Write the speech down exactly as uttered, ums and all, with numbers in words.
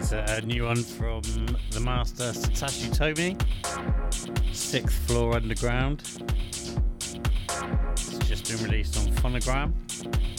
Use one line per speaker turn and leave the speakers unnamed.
A new one from the master Satoshi Tomy, Sixth Floor Underground. It's just been released on Phonogram.